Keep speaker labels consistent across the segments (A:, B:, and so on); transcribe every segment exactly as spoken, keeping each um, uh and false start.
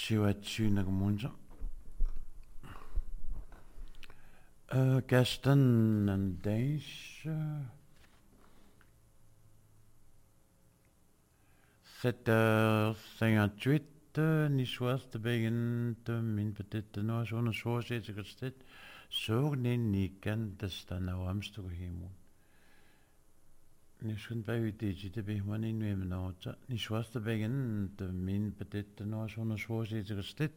A: Chihuachuina munja. Uh, Gaston and Daesh. sept heures cinquante-huit, Nichoas te begin te min petit no zo'n soort is gestet. Zo nee niet kan de staan nou amstel hemel. Nishun bij u deze te begin in we menota. Nichoas te begin te min petit no zo'n soort is gestet.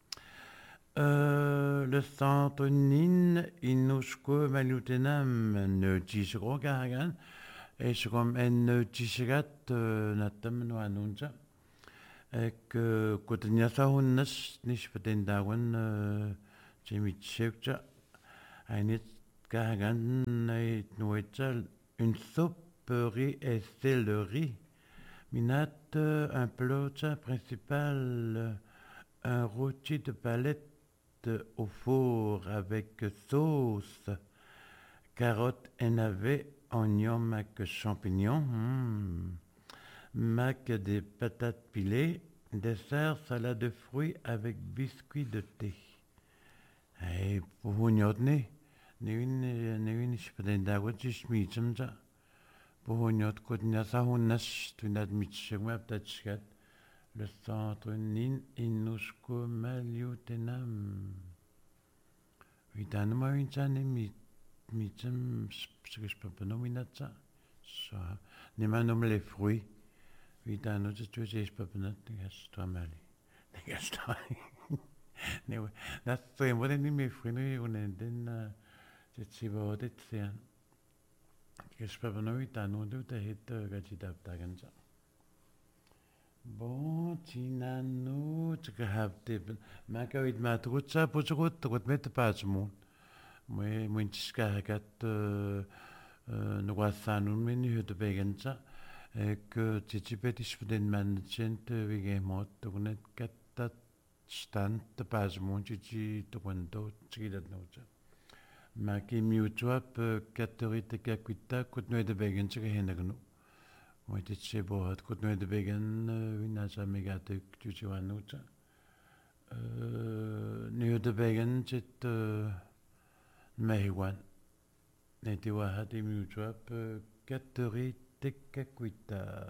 A: Euh, le centre nin inusko malutenam ne tisro gagan et je comme en tisigat natam no anunja ek kotnya sa hunnas nish paten dawan jemi chekja ainit gagan nait noetja une soupe riz et céleri minat un plat principal un rôti de palette au four avec sauce, carottes et navets, oignons, mac, champignons, mm. mac des patates pilées, dessert, salade de fruits avec biscuits de thé. Et pour vous ne, nevin nevin speden dagwat jismitzamza. Pour vous not kodnya sahunas tu nadmitchegma ptatchkat. Le centre nin inusko maliutenam. Vitanuma vincane mit mitem spagespapanominatsa. So, nemanum les fruits. Vitano de tu es papanat negastra mali. Negastra. Newe. Dat so en worden niet meer vrienden en den het sibo dit zijn. Gespapanomitano doet het gajidap daganza. Bon, tinano, tu as des ma kawit ma trutsa, putrut, trut met pas mon. Moi, moi tiska gat no wasanun menu de begenza. Que titipetisch den man gent wege mot, net gat stand de pas mon titi to quando tsidat noja. Ma ki miutuap katorite kakwita kut no de begenza henagno. Moi dit se bohat kut no de begen wina sa megatuk tujuanuta. Nu de begen zit mewan. Neti wahat i miutuap katorite kakwita.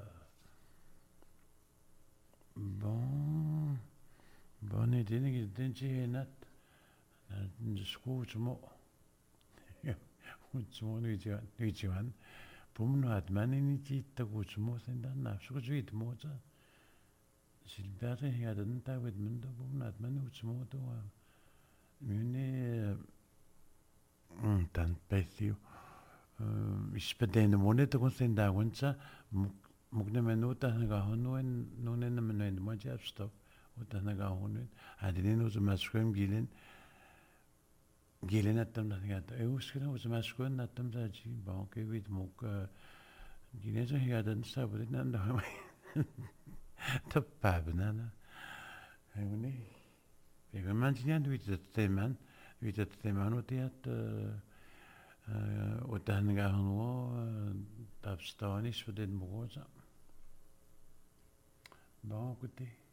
A: Bon, bon idée ne denci henat. Na schoot mo. Utmo nu juan, nu juan. Pum hat man in die tagut mo sendan na so juit mo za. Silberte ja den ta wit mundo pum hat man utmo to. Mune tan pesio. Ich bedene monete kon senda wonsa mugne menuta ga honuen nonen menen mo japsto. Uta ga honuen. Hadin no zo maschem gilen. Gilen atam da gata. Eu skena zo maschem atam da ji banke wit mok gilen zo ja den sabrit nan da. Top banana. Hewni. Ik ben man zien wit het teman, wit het teman wat het wat dan ga honuen dat staan is voor dit moza. Bon, écoutez.